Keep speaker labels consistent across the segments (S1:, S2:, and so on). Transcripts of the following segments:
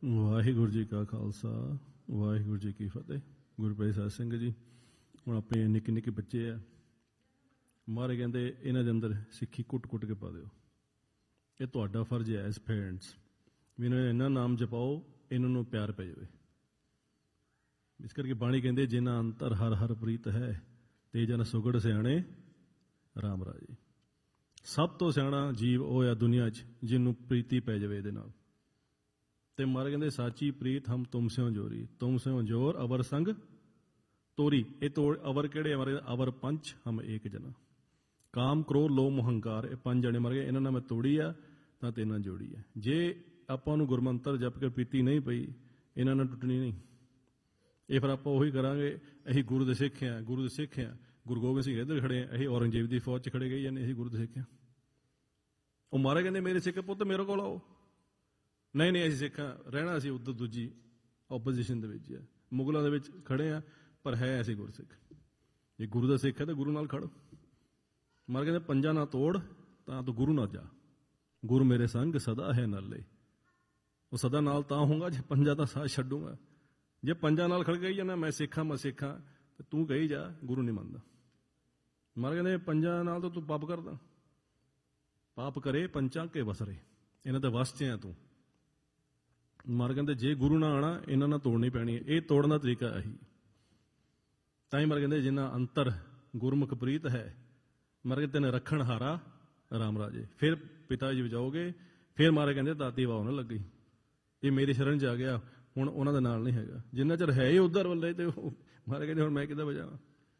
S1: ਵਾਹਿਗੁਰੂ ਜੀ ਕਾ ਖਾਲਸਾ ਵਾਹਿਗੁਰੂ ਜੀ ਕੀ ਫਤਿਹ। ਗੁਰਪ੍ਰੀਤ ਸਿੰਘ ਜੀ, ਹੁਣ ਆਪਣੇ ਨਿੱਕੇ ਨਿੱਕੇ ਬੱਚੇ ਆ, ਮਹਾਰਾਜ ਕਹਿੰਦੇ ਇਹਨਾਂ ਦੇ ਅੰਦਰ ਸਿੱਖੀ ਕੁੱਟ ਕੇ ਪਾ ਦਿਓ। ਇਹ ਤੁਹਾਡਾ ਫਰਜ਼ ਹੈ ਐਜ਼ ਪੇਰੈਂਟਸ ਵੀ ਇਹਨਾਂ ਇੰਨਾ ਨਾਮ ਜਪਾਓ, ਇਹਨਾਂ ਨੂੰ ਪਿਆਰ ਪੈ ਜਾਵੇ। ਇਸ ਕਰਕੇ ਬਾਣੀ ਕਹਿੰਦੇ ਜਿਨ੍ਹਾਂ ਅੰਤਰ ਹਰ ਹਰ ਪ੍ਰੀਤ ਹੈ ਤੇ ਜਨ ਸੁਗੜ ਸਿਆਣੇ ਰਾਮ ਰਾਜੇ। ਸਭ ਤੋਂ ਸਿਆਣਾ ਜੀਵ ਉਹ ਆ ਦੁਨੀਆ 'ਚ ਜਿਹਨੂੰ ਪ੍ਰੀਤੀ ਪੈ ਜਾਵੇ ਇਹਦੇ ਨਾਲ। ਤੇ ਮਹਾਰਾਜ ਕਹਿੰਦੇ ਸਾਚੀ ਪ੍ਰੀਤ ਹਮ ਤੁਮ ਸਿਓ ਜੋਰੀ, ਤੁਮ ਸਿਓ ਜੋਰ ਅਵਰ ਸੰਗ ਤੋਰੀ। ਇਹ ਤੋੜ ਅਵਰ ਕਿਹੜੇ ਮਰ ਅਵਰ ਪੰਚ ਹਮ ਏਕ ਜਨਾ। ਕਾਮ ਕ੍ਰੋਧ ਲੋਭ ਹੰਕਾਰ, ਇਹ ਪੰਜ ਜਣੇ ਮਰ ਗਏ। ਇਹਨਾਂ ਨਾਲ ਮੈਂ ਤੋੜੀ ਆ ਤਾਂ ਤੇਰੇ ਨਾਲ ਜੋੜੀ ਹੈ। ਜੇ ਆਪਾਂ ਨੂੰ ਗੁਰਮੰਤਰ ਜਪ ਕੇ ਪ੍ਰੀਤੀ ਨਹੀਂ ਪਈ, ਇਹਨਾਂ ਨਾਲ ਟੁੱਟਣੀ ਨਹੀਂ। ਇਹ ਫਿਰ ਆਪਾਂ ਉਹੀ ਕਰਾਂਗੇ, ਅਸੀਂ ਗੁਰੂ ਦੇ ਸਿੱਖ ਹਾਂ, ਗੁਰੂ ਦੇ ਸਿੱਖ ਹਾਂ। ਗੁਰੂ ਗੋਬਿੰਦ ਸਿੰਘ ਇੱਧਰ ਖੜੇ ਆ, ਅਸੀਂ ਔਰੰਗਜ਼ੇਬ ਦੀ ਫੌਜ 'ਚ ਖੜੇ ਗਏ ਜਾਂਦੇ, ਅਸੀਂ ਗੁਰੂ ਦੇ ਸਿੱਖ ਹਾਂ। ਉਹ ਮਹਾਰਾਜ ਕਹਿੰਦੇ ਮੇਰੇ ਸਿੱਖ ਪੁੱਤ ਮੇਰੇ ਕੋਲ ਆਓ। ਨਹੀਂ ਅਸੀਂ ਸਿੱਖਾਂ ਰਹਿਣਾ, ਅਸੀਂ ਉੱਧਰ ਦੂਜੀ ਓਪੋਜੀਸ਼ਨ ਦੇ ਵਿੱਚ ਹੈ, ਮੁਗਲਾਂ ਦੇ ਵਿੱਚ ਖੜੇ ਆ, ਪਰ ਹੈ ਅਸੀਂ ਗੁਰਸਿੱਖ। ਜੇ ਗੁਰੂ ਦਾ ਸਿੱਖ ਹੈ ਤਾਂ ਗੁਰੂ ਨਾਲ ਖੜੋ। ਮਹਾਰਾਜ ਕਹਿੰਦੇ ਪੰਜਾਂ ਨਾ ਤੋੜ ਤਾਂ ਤੂੰ ਗੁਰੂ ਨਾਲ ਜਾ, ਗੁਰੂ ਮੇਰੇ ਸੰਗ ਸਦਾ ਹੈ ਨਾਲੇ। ਉਹ ਸਦਾ ਨਾਲ ਤਾਂ ਹੋਊਗਾ ਜੇ ਪੰਜਾਂ ਦਾ ਸਾਥ ਛੱਡੂਗਾ। ਜੇ ਪੰਜਾਂ ਨਾਲ ਖੜ ਗਈ ਜਾਂਦਾ ਮੈਂ ਸਿੱਖਾਂ ਤੇ ਤੂੰ ਕਹੀ ਜਾ ਗੁਰੂ ਨਹੀਂ ਮੰਨਦਾ। ਮਹਾਰਾਜ ਕਹਿੰਦੇ ਪੰਜਾਂ ਨਾਲ ਤਾਂ ਤੂੰ ਪਾਪ ਕਰਦਾ। ਪਾਪ ਕਰੇ ਪੰਚਾਂ ਕੇ ਵਸਰੇ, ਇਹਨਾਂ ਦੇ ਵਸ 'ਚ ਆ ਤੂੰ। ਮਹਾਰਾਜ ਕਹਿੰਦੇ ਜੇ ਗੁਰੂ ਨਾਲ ਆਉਣਾ ਇਹਨਾਂ ਨਾਲ ਤੋੜਨੀ ਪੈਣੀ ਹੈ। ਇਹ ਤੋੜਨ ਦਾ ਤਰੀਕਾ ਇਹੀ। ਤਾਂ ਹੀ ਮਹਾਰਾਜ ਕਹਿੰਦੇ ਜਿੰਨਾ ਅੰਤਰ ਗੁਰਮੁਖ ਪ੍ਰੀਤ ਹੈ, ਮਹਾਰਾਜ ਤੈਨੂੰ ਰੱਖਣ ਹਾਰਾ ਰਾਮ ਰਾਜੇ। ਫਿਰ ਪਿਤਾ ਜੀ ਵਜਾਓਗੇ। ਫਿਰ ਮਹਾਰਾਜ ਕਹਿੰਦੇ ਦਾਤੀ ਵਾਹ ਨਾ ਲੱਗੀ। ਇਹ ਮੇਰੀ ਸ਼ਰਨ 'ਚ ਆ ਗਿਆ, ਹੁਣ ਉਹਨਾਂ ਦੇ ਨਾਲ ਨਹੀਂ ਹੈਗਾ। ਜਿੰਨਾ ਚਿਰ ਹੈ ਹੀ ਉਧਰ ਵੱਲੇ ਤੇ ਮਹਾਰਾਜ ਕਹਿੰਦੇ ਹੁਣ ਮੈਂ ਕਿੱਦਾਂ ਵਜਾਵਾਂ।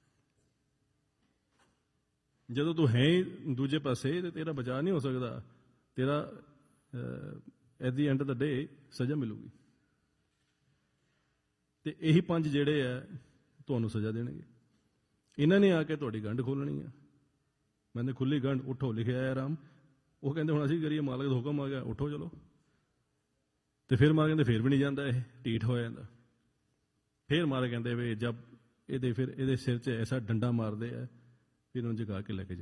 S1: ਜਦੋਂ ਤੂੰ ਹੈ ਹੀ ਦੂਜੇ ਪਾਸੇ ਤੇ ਤੇਰਾ ਬਚਾਅ ਨਹੀਂ ਹੋ ਸਕਦਾ। ਤੇਰਾ ਐਟ ਦੀ ਐਂਡ ਆਫ ਦਾ ਡੇ ਸਜ਼ਾ ਮਿਲੂਗੀ। ਤੇ ਇਹੀ ਪੰਜ ਜਿਹੜੇ ਆ ਤੁਹਾਨੂੰ ਸਜ਼ਾ ਦੇਣਗੇ। ਇਹਨਾਂ ਨੇ ਆ ਕੇ ਤੁਹਾਡੀ ਗੰਢ ਖੋਲਣੀ ਆ। ਮੈਨੇ ਖੁੱਲੀ ਗੰਢ ਉੱਠੋ ਲਿਖਿਆ ਹੈ ਰਾਮ। ਉਹ ਕਹਿੰਦੇ ਹੁਣ ਅਸੀਂ ਕਰੀਏ, ਮਾਲਕ ਦਾ ਹੁਕਮ ਆ ਗਿਆ, ਉੱਠੋ ਚਲੋ। ਤੇ ਫਿਰ ਮਾਰ ਕਹਿੰਦੇ ਫਿਰ ਵੀ ਨਹੀਂ ਜਾਂਦਾ, ਇਹ ਢੀਠ ਹੋ ਜਾਂਦਾ। ਫਿਰ ਮਾਰ ਕਹਿੰਦੇ ਵੀ ਜਦ ਇਹਦੇ ਫਿਰ ਇਹਦੇ ਸਿਰ 'ਚ ਐਸਾ ਡੰਡਾ ਮਾਰਦੇ ਆ, ਫਿਰ ਉਹਨੂੰ ਜਗਾ ਕੇ ਲੈ ਕੇ